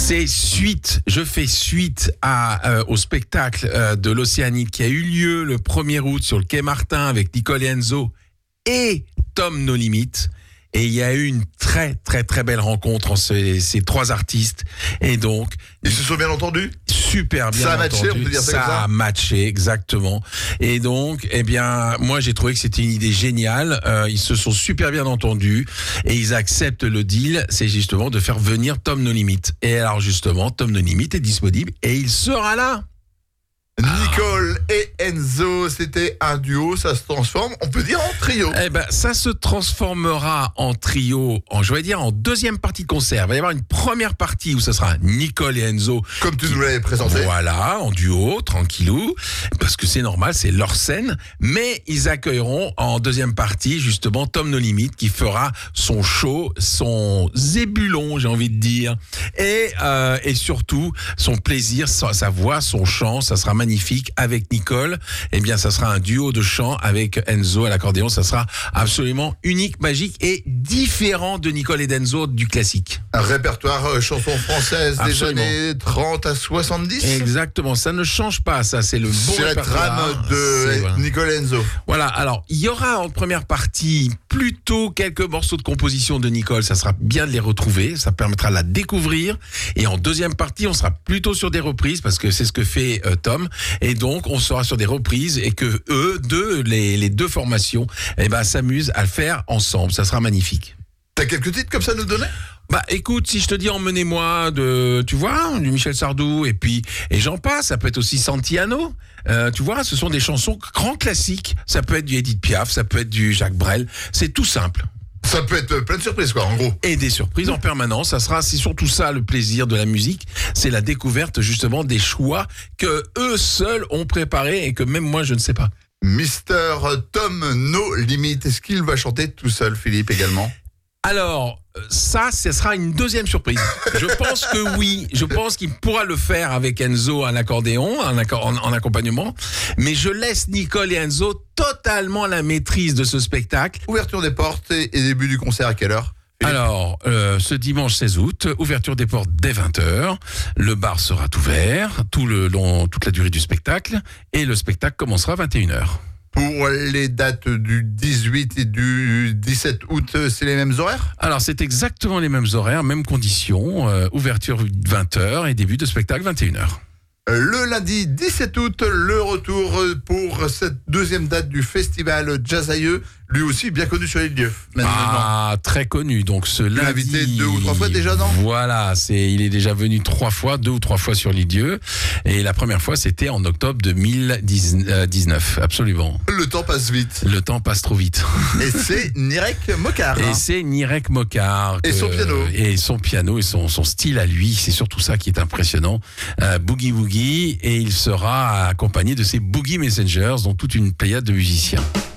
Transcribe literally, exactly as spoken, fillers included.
C'est suite, je fais suite à, euh, au spectacle euh, de l'Océanide qui a eu lieu le premier août sur le quai Martin avec Nicole et Enzo et Tom No Limit. Et il y a eu une très très très belle rencontre entre ces, ces trois artistes. Et donc, ils se sont bien entendus. Super bien ça a entendu. matché, on peut dire ça, ça comme ça a matché, exactement. Et donc, eh bien, moi j'ai trouvé que c'était une idée géniale. Euh, ils se sont super bien entendus et ils acceptent le deal. C'est justement de faire venir Tom No Limit. Et alors justement, Tom No Limit est disponible et il sera là. Nicole et Enzo, c'était un duo, ça se transforme, on peut dire en trio. Eh ben, ça se transformera en trio, en, je vais dire, en deuxième partie de concert. Il va y avoir une première partie où ce sera Nicole et Enzo. Comme tu nous l'avais présenté. Voilà, en duo, tranquillou, parce que c'est normal, c'est leur scène. Mais ils accueilleront en deuxième partie, justement, Tom No Limit, qui fera son show, son zébulon, j'ai envie de dire. Et, euh, et surtout, son plaisir, sa, sa voix, son chant, ça sera magnifique avec Nicole. Eh bien, ça sera un duo de chant avec Enzo à l'accordéon. Ça sera absolument unique, magique et différent de Nicole et d'Enzo du classique. Un répertoire euh, chansons françaises des années trente à soixante-dix. Exactement, ça ne change pas, ça c'est le bon c'est répertoire. C'est la trame de c'est, voilà. Nicole et Enzo. Voilà, alors il y aura en première partie plutôt quelques morceaux de composition de Nicole, ça sera bien de les retrouver, ça permettra de la découvrir. Et en deuxième partie, on sera plutôt sur des reprises parce que c'est ce que fait euh, Tom. Et donc, on sera sur des reprises et que eux, deux, les, les deux formations, eh ben, s'amusent à le faire ensemble. Ça sera magnifique. T'as quelques titres comme ça à nous donner ? Bah écoute, si je te dis Emmenez-moi de, tu vois, du Michel Sardou et puis et j'en passe, ça peut être aussi Santiano. Euh, tu vois, ce sont des chansons grands classiques. Ça peut être du Edith Piaf, ça peut être du Jacques Brel. C'est tout simple. Ça peut être plein de surprises, quoi, en gros. Et des surprises en permanence. Ça sera, c'est surtout ça le plaisir de la musique. C'est la découverte, justement, des choix que eux seuls ont préparés et que même moi, je ne sais pas. Mister Tom No Limit, est-ce qu'il va chanter tout seul, Philippe, également ? Alors, ça, ce sera une deuxième surprise. Je pense que oui. Je pense qu'il pourra le faire avec Enzo en accordéon, en, en, en accompagnement. Mais je laisse Nicole et Enzo totalement la maîtrise de ce spectacle. Ouverture des portes et, et début du concert à quelle heure ? Philippe ? Alors, euh, ce dimanche seize août, ouverture des portes dès vingt heures. Le bar sera ouvert tout le long, toute la durée du spectacle. Et le spectacle commencera à vingt et une heures. Pour les dates du dix-huit et du dix-sept août, c'est les mêmes horaires ? Alors, c'est exactement les mêmes horaires, mêmes conditions. Euh, ouverture vingt heures et début de spectacle vingt et une heures. Le lundi dix-sept août, le retour pour cette deuxième date du festival Jazz-Aïeux, lui aussi bien connu sur l'île d'Yeu. Ah, très connu. Donc ce lundi, invité deux ou trois fois déjà, non ? Voilà, c'est, il est déjà venu trois fois, deux ou trois fois sur l'île d'Yeu. Et la première fois, c'était en octobre deux mille dix-neuf. Absolument. Le temps passe vite. Le temps passe trop vite. Et c'est Nirek Mokar. Et c'est Nirek Mokar. Et son piano. Et son piano et son, son style à lui. C'est surtout ça qui est impressionnant. Euh, Boogie Woogie. Et il sera accompagné de ses Boogie Messengers, dont toute une pléiade de musiciens.